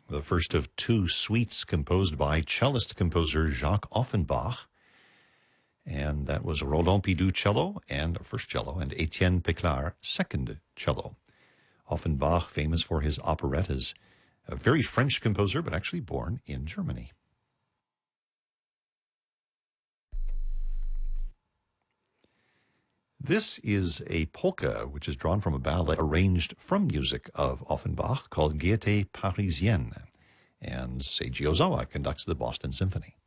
the first of two suites composed by cellist composer Jacques Offenbach. And that was Roland Pidou cello, and first cello, and Etienne Peclar second cello. Offenbach, famous for his operettas, a very French composer, but actually born in Germany. This is a polka, which is drawn from a ballet arranged from music of Offenbach called Gaieté Parisienne, and Seiji Ozawa conducts the Boston Symphony.